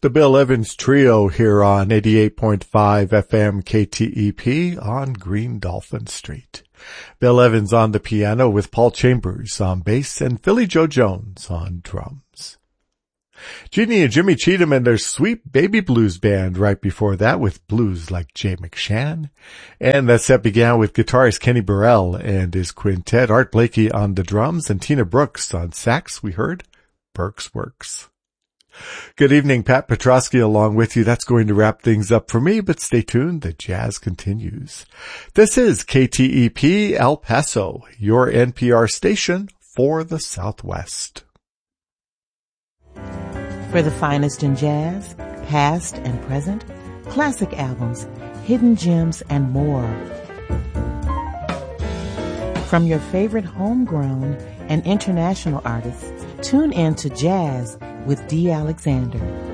The Bill Evans Trio here on 88.5 FM KTEP on Green Dolphin Street. Bill Evans on the piano with Paul Chambers on bass and Philly Joe Jones on drums. Jeannie and Jimmy Cheatham and their Sweet Baby Blues Band right before that with blues like Jay McShann. And that set began with guitarist Kenny Burrell and his quintet, Art Blakey on the drums and Tina Brooks on sax. We heard Burke's Works. Good evening, Pat Petrosky along with you. That's going to wrap things up for me, but stay tuned. The jazz continues. This is KTEP El Paso, your NPR station for the Southwest. For the finest in jazz, past and present, classic albums, hidden gems, and more. From your favorite homegrown and international artists, tune in to Jazz with D. Alexander.